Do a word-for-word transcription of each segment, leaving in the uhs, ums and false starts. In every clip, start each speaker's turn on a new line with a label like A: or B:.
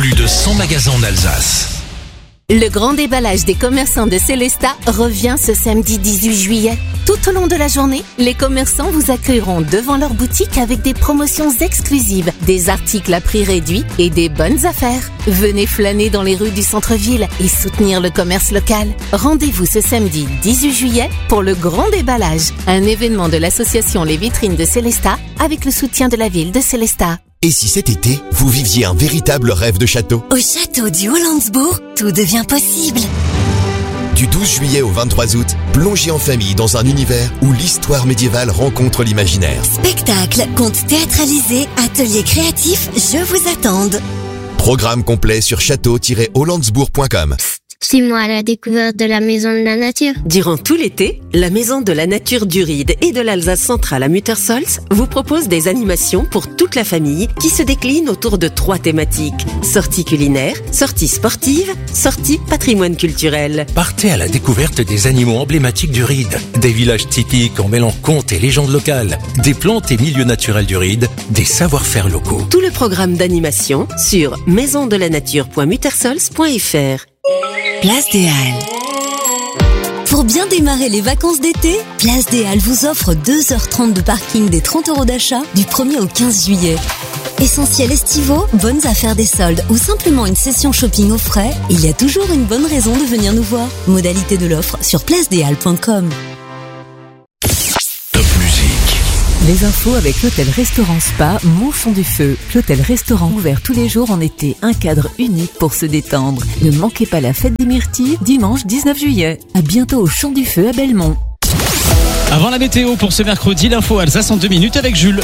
A: Plus de cent magasins en Alsace.
B: Le grand déballage des commerçants de Célestat revient ce samedi dix-huit juillet. Tout au long de la journée, les commerçants vous accueilleront devant leur boutique avec des promotions exclusives, des articles à prix réduit et des bonnes affaires. Venez flâner dans les rues du centre-ville et soutenir le commerce local. Rendez-vous ce samedi dix-huit juillet pour le grand déballage, un événement de l'association Les Vitrines de Célestat avec le soutien de la ville de Célestat.
C: Et si cet été, vous viviez un véritable rêve de château ?
D: Au château du Hollandsbourg, tout devient possible.
C: Du douze juillet au vingt-trois août, plongez en famille dans un univers où l'histoire médiévale rencontre l'imaginaire.
D: Spectacle, contes théâtralisés, ateliers créatifs, je vous attends.
C: Programme complet sur château tiret hollandsbourg point com.
E: Suis-moi à la découverte de la Maison de la Nature.
F: Durant tout l'été, la Maison de la Nature du Ried et de l'Alsace centrale à Muttersols vous propose des animations pour toute la famille qui se déclinent autour de trois thématiques. Sorties culinaires, sorties sportives, sorties patrimoine culturel.
A: Partez à la découverte des animaux emblématiques du Ried, des villages typiques en mêlant contes et légendes locales, des plantes et milieux naturels du Ried, des savoir-faire locaux.
F: Tout le programme d'animation sur maison de la nature point muttersols point f r.
D: Place des Halles. Pour bien démarrer les vacances d'été, Place des Halles vous offre deux heures trente de parking et trente euros d'achat du premier au quinze juillet. Essentiels estivaux, bonnes affaires des soldes ou simplement une session shopping au frais, il y a toujours une bonne raison de venir nous voir. Modalité de l'offre sur place des halles point com.
A: Top musique.
G: Les infos avec l'hôtel-restaurant Spa Montfond du Feu. L'hôtel-restaurant ouvert tous les jours en été, un cadre unique pour se détendre. Ne manquez pas la fête des myrtilles, dimanche dix-neuf juillet. À bientôt au Champ du Feu à Belmont.
H: Avant la météo pour ce mercredi, l'info Alsace en deux minutes avec Jules.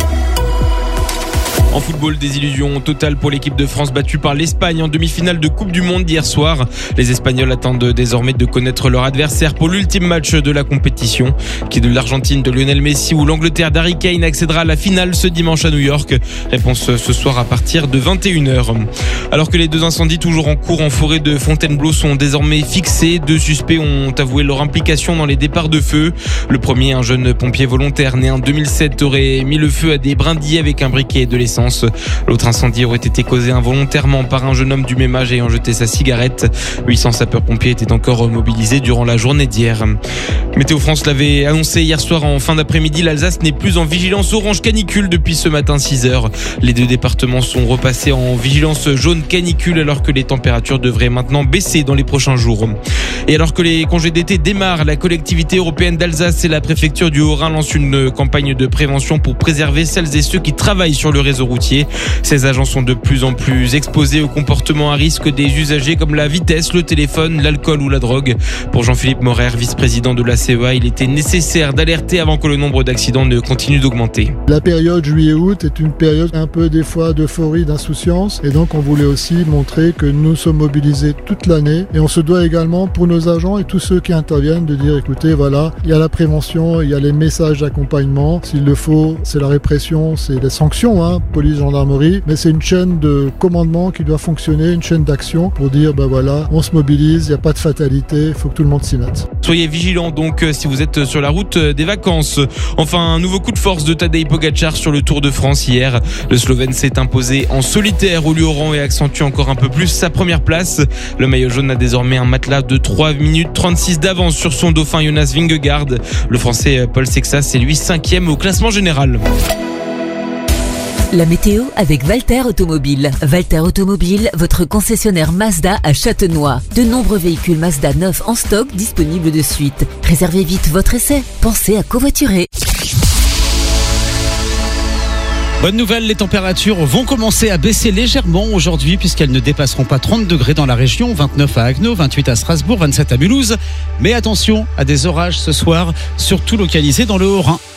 I: En football, désillusion totale pour l'équipe de France battue par l'Espagne en demi-finale de Coupe du Monde d'hier soir. Les Espagnols attendent désormais de connaître leur adversaire pour l'ultime match de la compétition, qui est de l'Argentine de Lionel Messi ou l'Angleterre d'Harry Kane accédera à la finale ce dimanche à New York. Réponse ce soir à partir de vingt et une heures. Alors que les deux incendies toujours en cours en forêt de Fontainebleau sont désormais fixés, deux suspects ont avoué leur implication dans les départs de feu. Le premier, un jeune pompier volontaire né en deux mille sept, aurait mis le feu à des brindilles avec un briquet et de l'essence. L'autre incendie aurait été causé involontairement par un jeune homme du même âge ayant jeté sa cigarette. huit cents sapeurs-pompiers étaient encore mobilisés durant la journée d'hier. Météo France l'avait annoncé hier soir en fin d'après-midi, l'Alsace n'est plus en vigilance orange canicule depuis ce matin six heures. Les deux départements sont repassés en vigilance jaune canicule alors que les températures devraient maintenant baisser dans les prochains jours. Et alors que les congés d'été démarrent, la collectivité européenne d'Alsace et la préfecture du Haut-Rhin lancent une campagne de prévention pour préserver celles et ceux qui travaillent sur le réseau routier. Ces agents sont de plus en plus exposés aux comportements à risque des usagers comme la vitesse, le téléphone, l'alcool ou la drogue. Pour Jean-Philippe Morer, vice-président de la C E A, il était nécessaire d'alerter avant que le nombre d'accidents ne continue d'augmenter.
J: La période juillet-août est une période un peu des fois d'euphorie, d'insouciance, et donc on voulait aussi montrer que nous sommes mobilisés toute l'année, et on se doit également pour nos agents et tous ceux qui interviennent de dire écoutez voilà, il y a la prévention, il y a les messages d'accompagnement, s'il le faut c'est la répression, c'est les sanctions, hein, police, gendarmerie, mais c'est une chaîne de commandement qui doit fonctionner, une chaîne d'action pour dire ben voilà, on se mobilise, il n'y a pas de fatalité, il faut que tout le monde s'y mette.
I: Soyez vigilants donc si vous êtes sur la route des vacances. Enfin, un nouveau coup de force de Tadej Pogačar sur le Tour de France hier. Le Slovène s'est imposé en solitaire au lieu au rang et accentue encore un peu plus sa première place. Le maillot jaune a désormais un matelas de trois minutes trente-six d'avance sur son dauphin Jonas Vingegaard. Le Français Paul Sexas est lui cinquième au classement général.
G: La météo avec Valter Automobile. Valter Automobile, votre concessionnaire Mazda à Châtenois. De nombreux véhicules Mazda neufs en stock disponibles de suite. Réservez vite votre essai. Pensez à covoiturer.
H: Bonne nouvelle, les températures vont commencer à baisser légèrement aujourd'hui puisqu'elles ne dépasseront pas trente degrés dans la région, vingt-neuf à Haguenau, vingt-huit à Strasbourg, vingt-sept à Mulhouse. Mais attention à des orages ce soir, surtout localisés dans le Haut-Rhin.